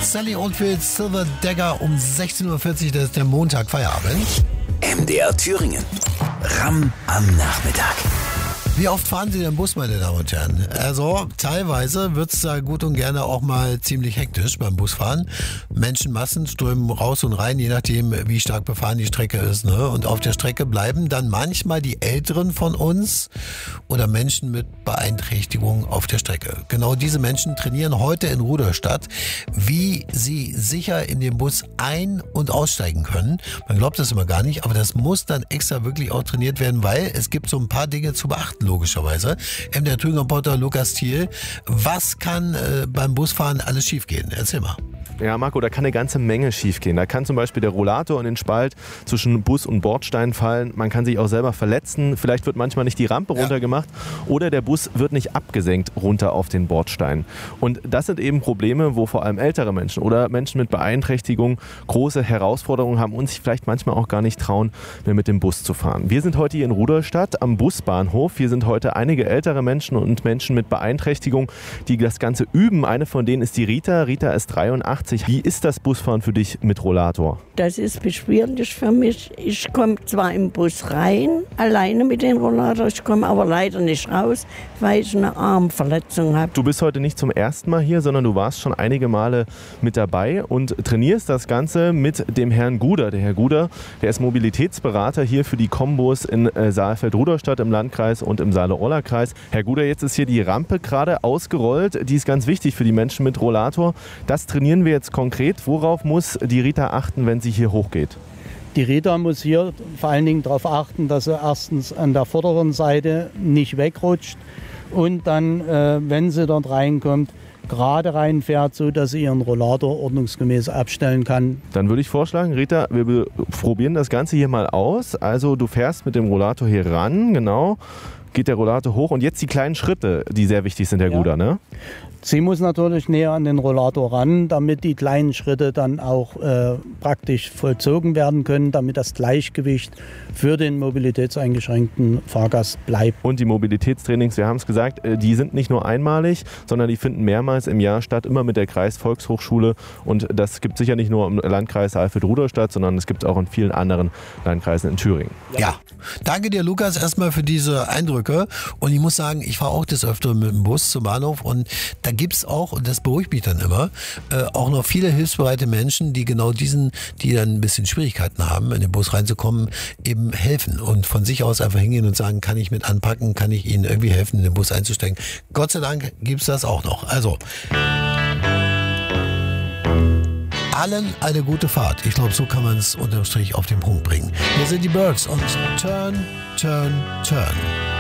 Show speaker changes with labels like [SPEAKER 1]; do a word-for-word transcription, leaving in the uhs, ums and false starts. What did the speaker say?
[SPEAKER 1] Sally Oldfield, Silver Dagger um sechzehn Uhr vierzig, das ist der Montag, Feierabend.
[SPEAKER 2] M D R Thüringen. Ramm am Nachmittag.
[SPEAKER 1] Wie oft fahren Sie den Bus, meine Damen und Herren? Also teilweise wird es da gut und gerne auch mal ziemlich hektisch beim Busfahren. Menschenmassen strömen raus und rein, je nachdem, wie stark befahren die Strecke ist. Ne? Und auf der Strecke bleiben dann manchmal die Älteren von uns oder Menschen mit Beeinträchtigung auf der Strecke. Genau diese Menschen trainieren heute in Rudolstadt, wie sie sicher in den Bus ein- und aussteigen können. Man glaubt das immer gar nicht, aber das muss dann extra wirklich auch trainiert werden, weil es gibt so ein paar Dinge zu beachten. Logischerweise. M D R Thüringen Reporter Lukas Thiel. Was kann äh, beim Busfahren alles schiefgehen? Erzähl mal.
[SPEAKER 3] Ja, Marco, da kann eine ganze Menge schiefgehen. Da kann zum Beispiel der Rollator in den Spalt zwischen Bus und Bordstein fallen. Man kann sich auch selber verletzen. Vielleicht wird manchmal nicht die Rampe ja. runtergemacht oder der Bus wird nicht abgesenkt runter auf den Bordstein. Und das sind eben Probleme, wo vor allem ältere Menschen oder Menschen mit Beeinträchtigung große Herausforderungen haben und sich vielleicht manchmal auch gar nicht trauen, mehr mit dem Bus zu fahren. Wir sind heute hier in Rudolstadt am Busbahnhof. Hier sind heute einige ältere Menschen und Menschen mit Beeinträchtigung, die das Ganze üben. Eine von denen ist die Rita. Rita ist dreiundachtzig. Wie ist das Busfahren für dich mit Rollator?
[SPEAKER 4] Das ist beschwerlich für mich. Ich komme zwar im Bus rein, alleine mit dem Rollator, ich komme aber leider nicht raus, weil ich eine Armverletzung habe.
[SPEAKER 3] Du bist heute nicht zum ersten Mal hier, sondern du warst schon einige Male mit dabei und trainierst das Ganze mit dem Herrn Guder. Der Herr Guder, der ist Mobilitätsberater hier für die Kombos in äh, Saalfeld-Rudolstadt im Landkreis und im Saale-Orla-Kreis. Herr Guder, jetzt ist hier die Rampe gerade ausgerollt. Die ist ganz wichtig für die Menschen mit Rollator. Das trainieren wir jetzt konkret. Worauf muss die Rita achten, wenn sie hier hochgeht?
[SPEAKER 5] Die Rita muss hier vor allen Dingen darauf achten, dass sie erstens an der vorderen Seite nicht wegrutscht und dann, äh, wenn sie dort reinkommt, gerade reinfährt, so dass sie ihren Rollator ordnungsgemäß abstellen kann.
[SPEAKER 3] Dann würde ich vorschlagen, Rita, wir probieren das Ganze hier mal aus. Also du fährst mit dem Rollator hier ran, genau. Geht der Rollator hoch und jetzt die kleinen Schritte, die sehr wichtig sind, Herr ja. Guder, ne?
[SPEAKER 5] Sie muss natürlich näher an den Rollator ran, damit die kleinen Schritte dann auch äh, praktisch vollzogen werden können, damit das Gleichgewicht für den mobilitätseingeschränkten Fahrgast bleibt.
[SPEAKER 3] Und die Mobilitätstrainings, wir haben es gesagt, die sind nicht nur einmalig, sondern die finden mehrmals im Jahr statt, immer mit der Kreisvolkshochschule. Und das gibt es sicher nicht nur im Landkreis Saalfeld-Rudolstadt, sondern es gibt es auch in vielen anderen Landkreisen in Thüringen.
[SPEAKER 1] Ja, danke dir, Lukas, erstmal für diese Eindrücke. Und ich muss sagen, ich fahre auch des Öfteren mit dem Bus zum Bahnhof und da gibt es auch, und das beruhigt mich dann immer, äh, auch noch viele hilfsbereite Menschen, die genau diesen, die dann ein bisschen Schwierigkeiten haben, in den Bus reinzukommen, eben helfen und von sich aus einfach hingehen und sagen, kann ich mit anpacken, kann ich Ihnen irgendwie helfen, in den Bus einzusteigen. Gott sei Dank gibt es das auch noch. Also, allen eine gute Fahrt. Ich glaube, so kann man es unterm Strich auf den Punkt bringen. Hier sind die Birds und Turn, Turn, Turn.